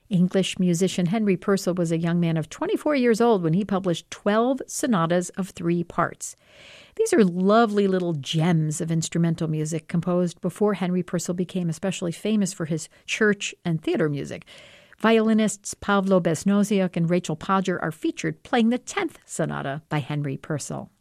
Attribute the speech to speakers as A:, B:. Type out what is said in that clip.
A: English musician Henry Purcell was a young man of 24 years old when he published 12 sonatas of 3 parts. These are lovely little gems of instrumental music composed before Henry Purcell became especially famous for his church and theater music. Violinists Pavlo Besnoziuk and Rachel Podger are featured playing the 10th sonata by Henry Purcell.